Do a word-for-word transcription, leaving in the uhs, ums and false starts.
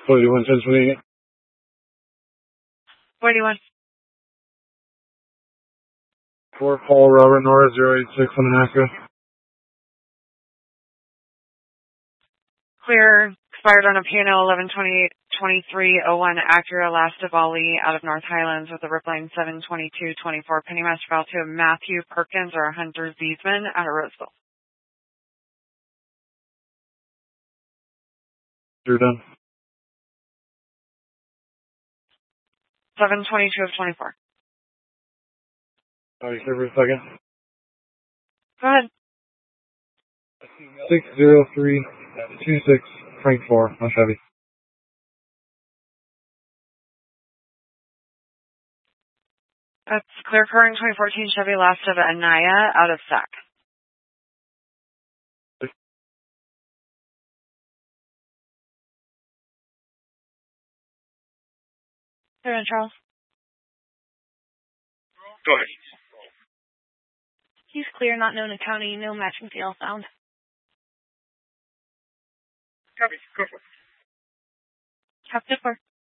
forty-one, ten twenty-eight. forty-one. Fort Paul, Robert Nora, zero eight six on an Acura. Clear, expired on a P and O eleven twenty-eight twenty-three oh one Acura Lasta Bali out of North Highlands with a Ripline seven twenty-two twenty-four Pennymaster Val to Matthew Perkins or Hunter Ziesman out of Roseville. You're done. seven twenty-two of twenty-four. Sorry, sir, for a second. Go ahead. six zero three two six Frank four on Chevy. That's clear current twenty fourteen Chevy Lasta Anaya out of S A C. Clear on Charles. Go ahead. He's clear, not known to county, no matching tail found. Copy. Go for it. Captain four.